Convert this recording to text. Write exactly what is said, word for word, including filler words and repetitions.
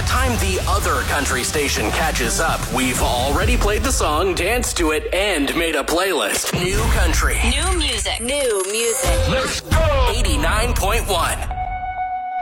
time the other country station catches up, we've already played the song, danced to it, and made a playlist. New country. New music. New music. Let's go! eighty-nine point one.